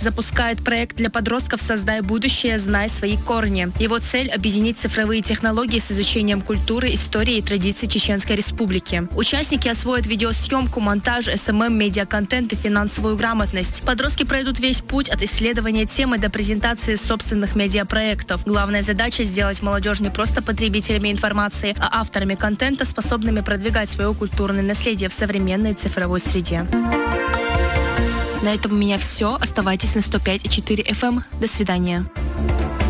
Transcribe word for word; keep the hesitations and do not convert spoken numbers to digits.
запускает проект для подростков «Создай будущее, знай свои корни». Его цель – объединить цифровые технологии с изучением культуры, истории и традиций Чеченской Республики. Участники освоят видеосъемку, монтаж, эс эм эм, медиаконтент и финансовую грамотность. Подростки пройдут весь путь от исследования темы до презентации собственных медиапроектов. Главная задача – сделать молодежь не просто потребителями информации, а авторами контента, способными продвигать свое культурное наследие в современной цифровой среде. На этом у меня все. Оставайтесь на сто пять и четыре эф эм. До свидания.